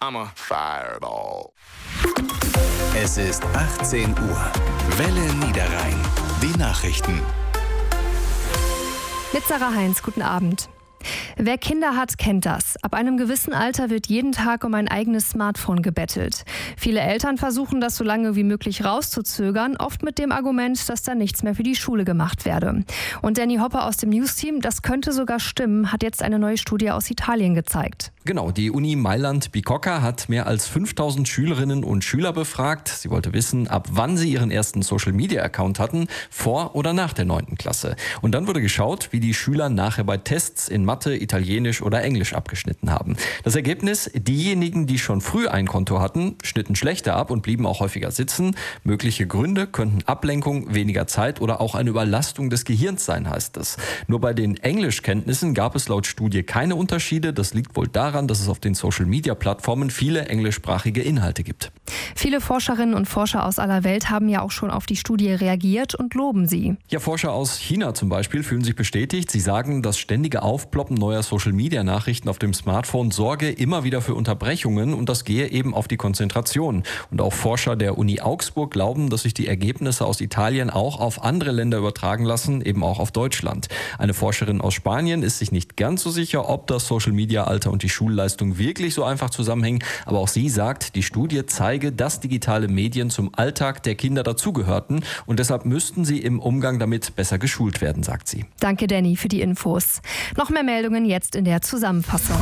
I'm a fireball. Es ist 18 Uhr. Welle Niederrhein. Die Nachrichten. Mit Sarah Heinz, guten Abend. Wer Kinder hat, kennt das. Ab einem gewissen Alter wird jeden Tag um ein eigenes Smartphone gebettelt. Viele Eltern versuchen das so lange wie möglich rauszuzögern, oft mit dem Argument, dass da nichts mehr für die Schule gemacht werde. Und Danny Hopper aus dem News-Team, das könnte sogar stimmen, hat jetzt eine neue Studie aus Italien gezeigt. Genau, die Uni Mailand Bicocca hat mehr als 5000 Schülerinnen und Schüler befragt. Sie wollte wissen, ab wann sie ihren ersten Social-Media-Account hatten, vor oder nach der 9. Klasse. Und dann wurde geschaut, wie die Schüler nachher bei Tests in Mathe, Italienisch oder Englisch abgeschnitten haben. Das Ergebnis, diejenigen, die schon früh ein Konto hatten, schnitten schlechter ab und blieben auch häufiger sitzen. Mögliche Gründe könnten Ablenkung, weniger Zeit oder auch eine Überlastung des Gehirns sein, heißt es. Nur bei den Englischkenntnissen gab es laut Studie keine Unterschiede. Das liegt wohl daran, dass es auf den Social-Media-Plattformen viele englischsprachige Inhalte gibt. Viele Forscherinnen und Forscher aus aller Welt haben ja auch schon auf die Studie reagiert und loben sie. Ja, Forscher aus China zum Beispiel fühlen sich bestätigt. Sie sagen, das ständige Aufploppen neuer Social-Media-Nachrichten auf dem Smartphone sorge immer wieder für Unterbrechungen und das gehe eben auf die Konzentration. Und auch Forscher der Uni Augsburg glauben, dass sich die Ergebnisse aus Italien auch auf andere Länder übertragen lassen, eben auch auf Deutschland. Eine Forscherin aus Spanien ist sich nicht ganz so sicher, ob das Social-Media-Alter und die Schulleistung wirklich so einfach zusammenhängen, aber auch sie sagt, die Studie zeige, dass digitale Medien zum Alltag der Kinder dazugehörten und deshalb müssten sie im Umgang damit besser geschult werden, sagt sie. Danke, Danny, für die Infos. Noch mehr Meldungen jetzt in der Zusammenfassung.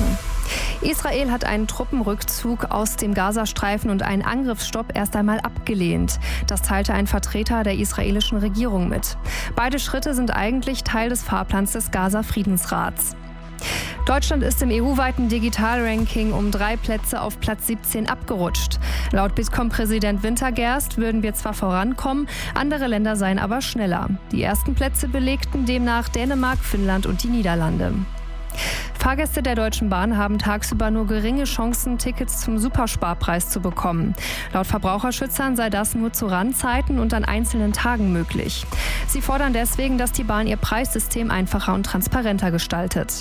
Israel hat einen Truppenrückzug aus dem Gazastreifen und einen Angriffsstopp erst einmal abgelehnt. Das teilte ein Vertreter der israelischen Regierung mit. Beide Schritte sind eigentlich Teil des Fahrplans des Gaza-Friedensrats. Deutschland ist im EU-weiten Digital-Ranking um 3 Plätze auf Platz 17 abgerutscht. Laut Bitkom-Präsident Wintergerst würden wir zwar vorankommen, andere Länder seien aber schneller. Die ersten Plätze belegten demnach Dänemark, Finnland und die Niederlande. Fahrgäste der Deutschen Bahn haben tagsüber nur geringe Chancen, Tickets zum Supersparpreis zu bekommen. Laut Verbraucherschützern sei das nur zu Randzeiten und an einzelnen Tagen möglich. Sie fordern deswegen, dass die Bahn ihr Preissystem einfacher und transparenter gestaltet.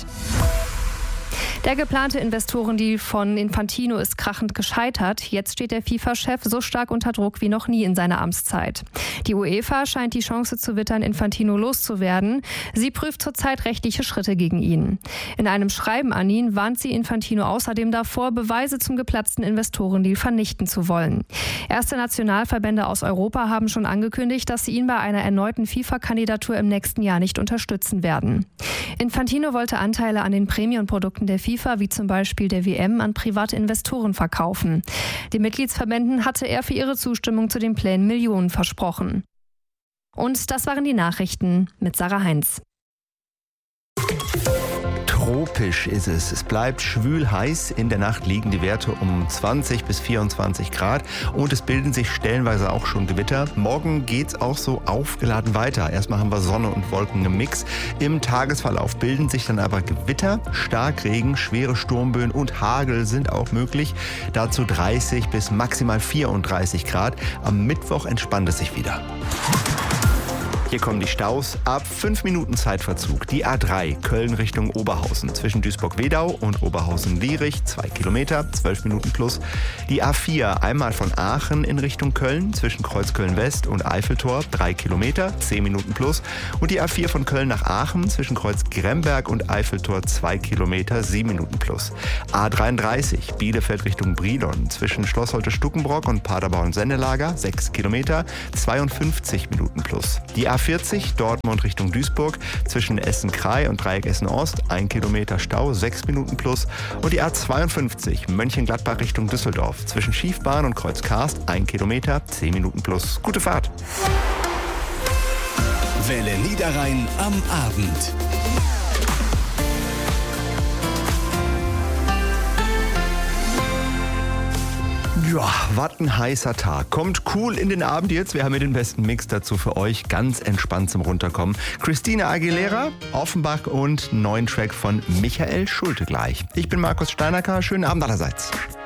Der geplante Investorendeal von Infantino ist krachend gescheitert. Jetzt steht der FIFA-Chef so stark unter Druck wie noch nie in seiner Amtszeit. Die UEFA scheint die Chance zu wittern, Infantino loszuwerden. Sie prüft zurzeit rechtliche Schritte gegen ihn. In einem Schreiben an ihn warnt sie Infantino außerdem davor, Beweise zum geplatzten Investorendeal vernichten zu wollen. Erste Nationalverbände aus Europa haben schon angekündigt, dass sie ihn bei einer erneuten FIFA-Kandidatur im nächsten Jahr nicht unterstützen werden. Infantino wollte Anteile an den Premium-Produkten der FIFA, wie zum Beispiel der WM, an private Investoren verkaufen. Den Mitgliedsverbänden hatte er für ihre Zustimmung zu den Plänen Millionen versprochen. Und das waren die Nachrichten mit Sarah Heinz. Tropisch ist es. Es bleibt schwül heiß. In der Nacht liegen die Werte um 20 bis 24 Grad und es bilden sich stellenweise auch schon Gewitter. Morgen geht's auch so aufgeladen weiter. Erstmal haben wir Sonne und Wolken im Mix. Im Tagesverlauf bilden sich dann aber Gewitter, Starkregen, schwere Sturmböen und Hagel sind auch möglich. Dazu 30 bis maximal 34 Grad. Am Mittwoch entspannt es sich wieder. Hier kommen die Staus. Ab 5 Minuten Zeitverzug. Die A3 Köln Richtung Oberhausen. Zwischen Duisburg-Wedau und Oberhausen-Lierich 2 Kilometer, 12 Minuten plus. Die A4 einmal von Aachen in Richtung Köln. Zwischen Kreuzköln-West und Eiffeltor 3 Kilometer, 10 Minuten plus. Und die A4 von Köln nach Aachen. Zwischen Kreuz-Gremberg und Eiffeltor 2 Kilometer, 7 Minuten plus. A33 Bielefeld Richtung Brilon. Zwischen Schloss Holte-Stuckenbrock und Paderborn-Sendelager 6 Kilometer, 52 Minuten plus. Die A40 Dortmund Richtung Duisburg zwischen Essen-Kraai und Dreieck Essen-Ost 1 Kilometer Stau, 6 Minuten plus. Und die A52 Mönchengladbach Richtung Düsseldorf zwischen Schiefbahn und Kreuz-Karst 1 Kilometer, 10 Minuten plus. Gute Fahrt! Welle Niederrhein am Abend. Ja, was ein heißer Tag. Kommt cool in den Abend jetzt. Wir haben hier den besten Mix dazu für euch. Ganz entspannt zum Runterkommen. Christina Aguilera, Offenbach und neuen Track von Michael Schulte gleich. Ich bin Markus Steinacker. Schönen Abend allerseits.